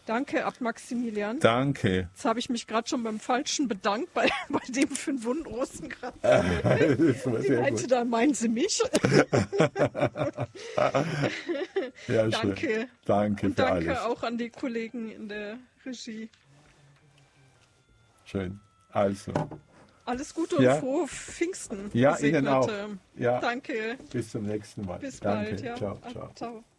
Danke, Abt Maximilian. Danke. Jetzt habe ich mich gerade schon beim Falschen bedankt, bei dem 5 Wundrosenkranz. Die meinte, da meinen sie mich. Ja, Danke. schön. Danke Und für danke alles. auch an die Kollegen in der Regie. Schön. Also. Alles Gute und Ja. frohe Pfingsten. Ja, Ihnen auch. Gesegnete. Ja. Danke. Bis zum nächsten Mal. Bis Danke. bald. Ja. Ciao, ciao. Ciao.